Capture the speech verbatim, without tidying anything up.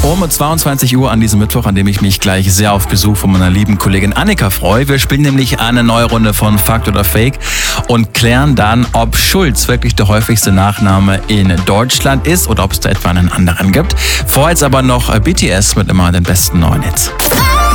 Um zweiundzwanzig Uhr an diesem Mittwoch, an dem ich mich gleich sehr auf Besuch von meiner lieben Kollegin Annika freue. Wir spielen nämlich eine neue Runde von Fakt oder Fake und klären dann, ob Schulz wirklich der häufigste Nachname in Deutschland ist oder ob es da etwa einen anderen gibt. Vorher jetzt aber noch B T S mit immer den besten neuen Hits.